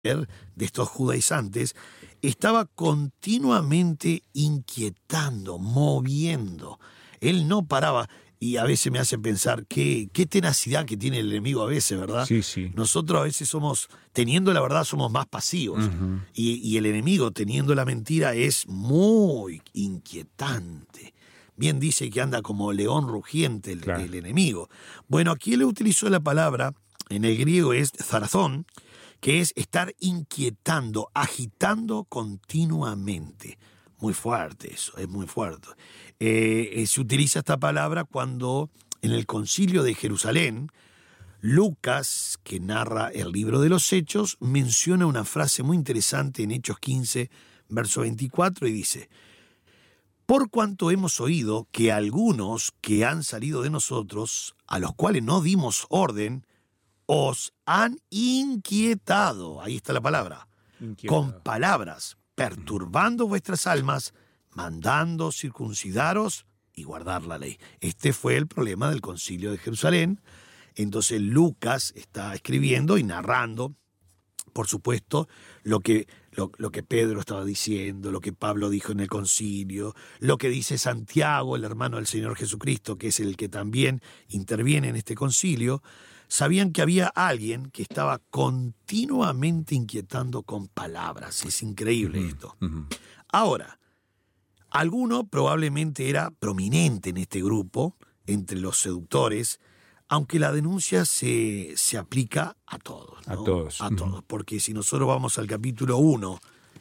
de estos judaizantes estaba continuamente inquietando, moviendo. Él no paraba. Y a veces me hace pensar qué tenacidad que tiene el enemigo a veces, ¿verdad? Sí, sí. Nosotros a veces teniendo la verdad, somos más pasivos. Uh-huh. Y el enemigo, teniendo la mentira, es muy inquietante. Bien dice que anda como león rugiente el enemigo. Bueno, aquí él utilizó la palabra, en el griego es zarazón, que es estar inquietando, agitando continuamente. Muy fuerte eso, es muy fuerte. Se utiliza esta palabra cuando en el Concilio de Jerusalén, Lucas, que narra el libro de los Hechos, menciona una frase muy interesante en Hechos 15, verso 24, y dice: por cuanto hemos oído que algunos que han salido de nosotros, a los cuales no dimos orden, os han inquietado, ahí está la palabra, con palabras, perturbando vuestras almas, mandando circuncidaros y guardar la ley. Este fue el problema del Concilio de Jerusalén. Entonces Lucas está escribiendo y narrando, por supuesto, lo que Pedro estaba diciendo, lo que Pablo dijo en el concilio, lo que dice Santiago, el hermano del Señor Jesucristo, que es el que también interviene en este concilio. Sabían que había alguien que estaba continuamente inquietando con palabras. Es increíble esto. Ahora, alguno probablemente era prominente en este grupo, entre los seductores, aunque la denuncia se aplica a todos, ¿no? A todos, porque si nosotros vamos al capítulo 1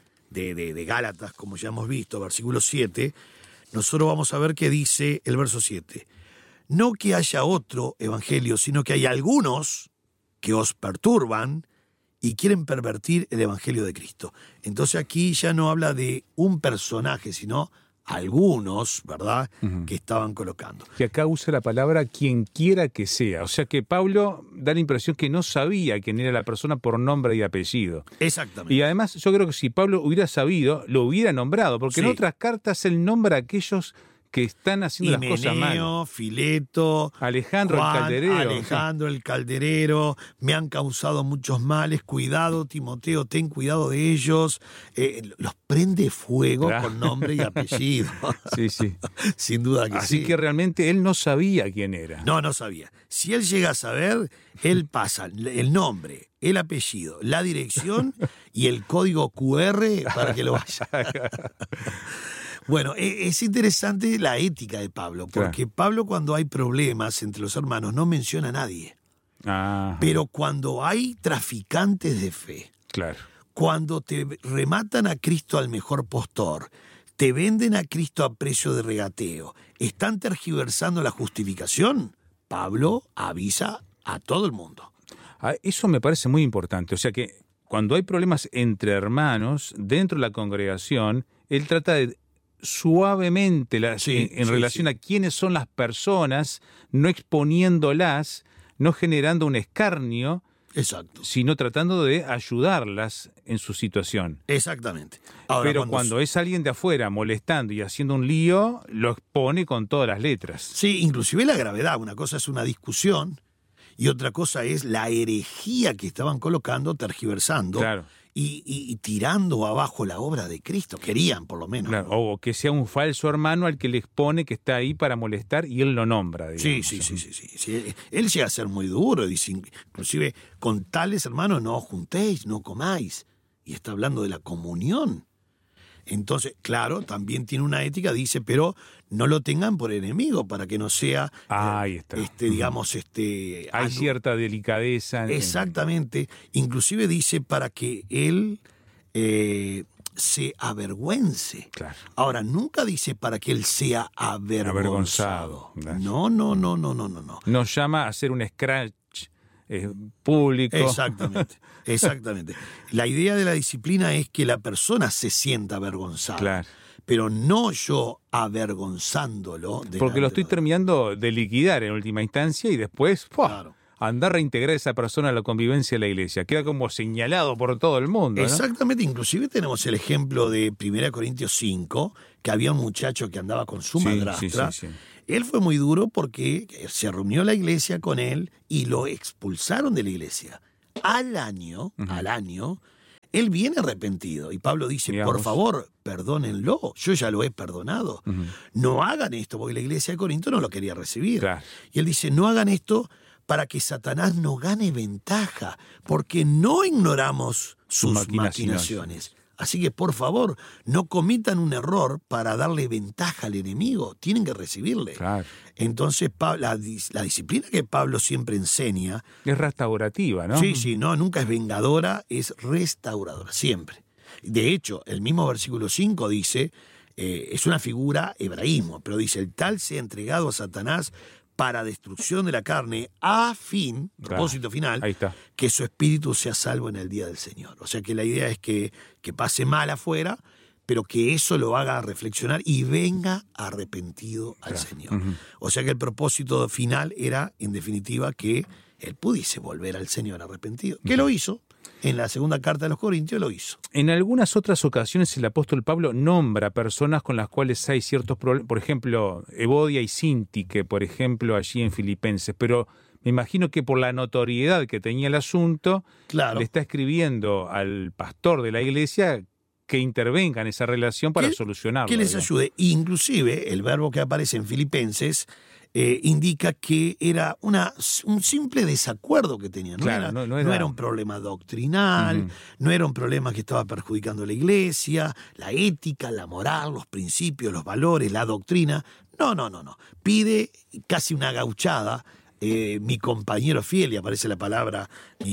de Gálatas, como ya hemos visto, versículo 7, nosotros vamos a ver que dice el verso 7. No que haya otro evangelio, sino que hay algunos que os perturban y quieren pervertir el evangelio de Cristo. Entonces aquí ya no habla de un personaje, sino algunos, ¿verdad?, que estaban colocando. Que acá usa la palabra quien quiera que sea. O sea que Pablo da la impresión que no sabía quién era la persona por nombre y apellido. Exactamente. Y además yo creo que si Pablo hubiera sabido, lo hubiera nombrado, porque en otras cartas él nombra a aquellos que están haciendo las cosas mal. Fileto, Alejandro Juan, el calderero. Alejandro el calderero, me han causado muchos males, cuidado Timoteo, ten cuidado de ellos. Los prende fuego con nombre y apellido. Sí, sí. Sin duda que sí. Así que realmente él no sabía quién era. No sabía. Si él llega a saber, él pasa el nombre, el apellido, la dirección y el código QR para que lo vaya. Bueno, es interesante la ética de Pablo, porque Pablo, cuando hay problemas entre los hermanos, no menciona a nadie. Pero cuando hay traficantes de fe, cuando te rematan a Cristo al mejor postor, te venden a Cristo a precio de regateo, están tergiversando la justificación, Pablo avisa a todo el mundo. Eso me parece muy importante. O sea que cuando hay problemas entre hermanos dentro de la congregación, él trata de suavemente en relación a quiénes son las personas, no exponiéndolas, no generando un escarnio, sino tratando de ayudarlas en su situación. Exactamente. Ahora, pero cuando es alguien de afuera molestando y haciendo un lío, lo expone con todas las letras. Sí, inclusive la gravedad. Una cosa es una discusión y otra cosa es la herejía que estaban colocando, tergiversando. Y tirando abajo la obra de Cristo, querían por lo menos. ¿No? O que sea un falso hermano al que le expone que está ahí para molestar y él lo nombra, digamos. Sí. Él llega a ser muy duro, dice, inclusive con tales hermanos no os juntéis, no comáis. Y está hablando de la comunión. Entonces, claro, también tiene una ética, dice, pero no lo tengan por enemigo para que no sea, ahí está. Digamos, hay cierta delicadeza. Exactamente. Inclusive dice para que él se avergüence. Ahora, nunca dice para que él sea avergonzado. No. Nos llama a hacer un scratch público. Exactamente. La idea de la disciplina es que la persona se sienta avergonzada. Pero no yo avergonzándolo. Porque lo estoy terminando de liquidar en última instancia y después andar a reintegrar a esa persona a la convivencia de la iglesia. Queda como señalado por todo el mundo, ¿no? Exactamente. Inclusive tenemos el ejemplo de 1 Corintios 5, que había un muchacho que andaba con su madrastra. Él fue muy duro porque se reunió la iglesia con él y lo expulsaron de la iglesia. Al año, Él viene arrepentido y Pablo dice, Digamos, por favor, perdónenlo, yo ya lo he perdonado. No hagan esto, porque la iglesia de Corinto no lo quería recibir. Claro. Y él dice, no hagan esto para que Satanás no gane ventaja, porque no ignoramos sus maquinaciones. Así que, por favor, no cometan un error para darle ventaja al enemigo. Tienen que recibirle. Claro. Entonces, la disciplina que Pablo siempre enseña... Es restaurativa, ¿no? Sí, no, nunca es vengadora, es restauradora, siempre. De hecho, el mismo versículo 5 dice, es una figura hebraísmo, pero dice, el tal se ha entregado a Satanás para destrucción de la carne, a fin, propósito final, ahí está, que su espíritu sea salvo en el día del Señor. O sea que la idea es que pase mal afuera, pero que eso lo haga reflexionar y venga arrepentido al Señor. O sea que el propósito final era, en definitiva, que él pudiese volver al Señor arrepentido. ¿Qué lo hizo? En la segunda carta de los Corintios lo hizo. En algunas otras ocasiones el apóstol Pablo nombra personas con las cuales hay ciertos problemas, por ejemplo, Evodia y Síntique, por ejemplo, allí en Filipenses, pero me imagino que por la notoriedad que tenía el asunto, le está escribiendo al pastor de la iglesia que intervenga en esa relación para solucionarlo. Que les ayude. Inclusive, el verbo que aparece en Filipenses indica que era un simple desacuerdo que tenían. No era un problema doctrinal, no era un problema que estaba perjudicando a la iglesia, la ética, la moral, los principios, los valores, la doctrina. No. Pide casi una gauchada. Mi compañero fiel, y aparece la palabra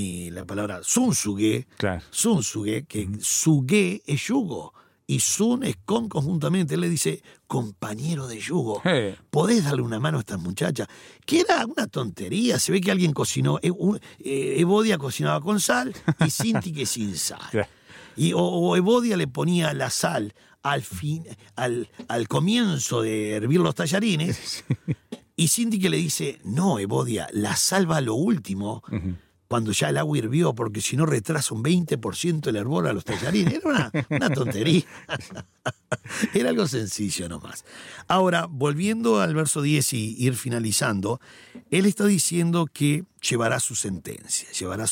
sunsuge, que suge es yugo. Y sun es con conjuntamente. Él le dice, compañero de yugo, ¿podés darle una mano a estas muchachas? Que era una tontería. Se ve que alguien cocinó, Evodia cocinaba con sal y Síntique sin sal. O Evodia le ponía la sal al comienzo de hervir los tallarines. Y Síntique le dice, no, Evodia, la sal va a lo último, cuando ya el agua hirvió, porque si no retrasa un 20% el hervor a los tallarines. Era una tontería. Era algo sencillo nomás. Ahora, volviendo al verso 10 y ir finalizando, él está diciendo que llevará su sentencia.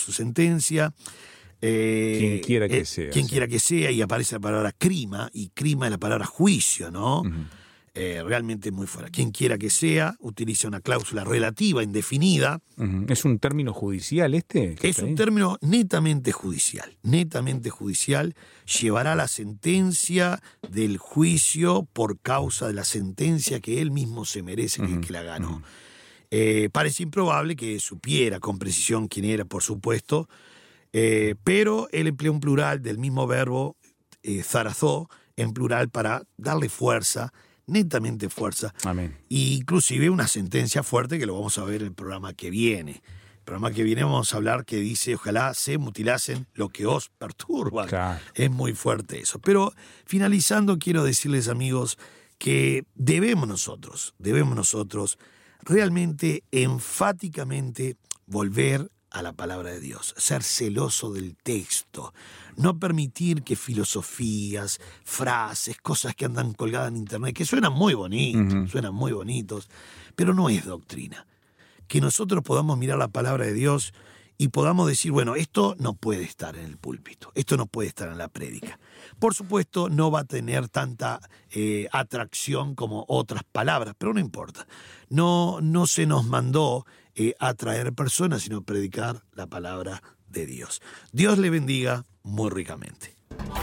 Quien quiera que sea. Quien quiera que sea, y aparece la palabra crima, y crima es la palabra juicio, ¿no? Realmente muy fuera. Quien quiera que sea, utiliza una cláusula relativa, indefinida. ¿Es un término judicial este? Es un término netamente judicial. Llevará la sentencia del juicio por causa de la sentencia que él mismo se merece, que la ganó. Parece improbable que supiera con precisión quién era, por supuesto, pero él emplea un plural del mismo verbo, zarazó, en plural para darle fuerza, netamente fuerza. Amén. E inclusive una sentencia fuerte que lo vamos a ver en el programa que viene. El programa que viene vamos a hablar que dice, ojalá se mutilasen lo que os perturba. Claro. Es muy fuerte eso. Pero finalizando, quiero decirles, amigos, que debemos nosotros realmente, enfáticamente, volver a la palabra de Dios, ser celoso del texto, no permitir que filosofías, frases, cosas que andan colgadas en internet, que suenan muy bonitos, pero no es doctrina. Que nosotros podamos mirar la palabra de Dios y podamos decir, bueno, esto no puede estar en el púlpito, esto no puede estar en la prédica. Por supuesto, no va a tener tanta atracción como otras palabras, pero no importa. No se nos mandó atraer personas, sino predicar la palabra de Dios. Dios le bendiga muy ricamente.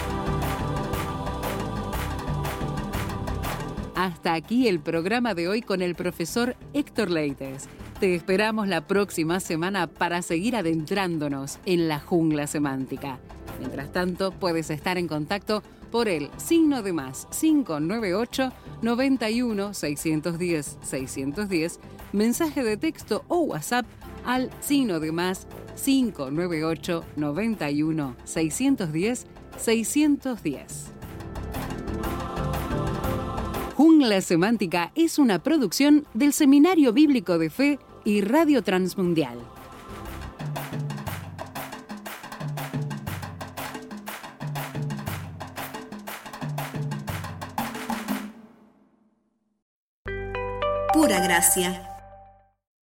Hasta aquí el programa de hoy con el profesor Héctor Leites. Te esperamos la próxima semana para seguir adentrándonos en la jungla semántica. Mientras tanto, puedes estar en contacto por el +, 598 91 610 610, mensaje de texto o WhatsApp al +, 598 91 610 610. Jungla Semántica es una producción del Seminario Bíblico de Fe y Radio Transmundial. Pura gracia.